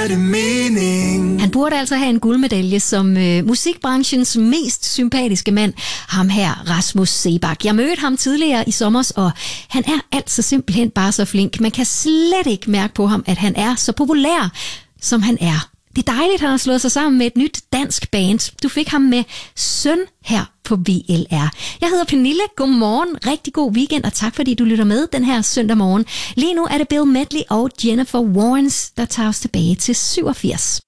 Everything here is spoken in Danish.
det mening? Han burde altså have en guldmedalje som musikbranchens mest sympatiske mand, ham her Rasmus Seebach. Jeg mødte ham tidligere i sommers, og han er altså simpelthen bare så flink. Man kan slet ikke mærke på ham, at han er så populær, som han er. Det er dejligt, at han har slået sig sammen med et nyt dansk band. Du fik ham med Søn her på VLR. Jeg hedder Pernille. Godmorgen. Rigtig god weekend, og tak fordi du lytter med den her søndag morgen. Lige nu er det Bill Medley og Jennifer Warnes, der tager os tilbage til 87.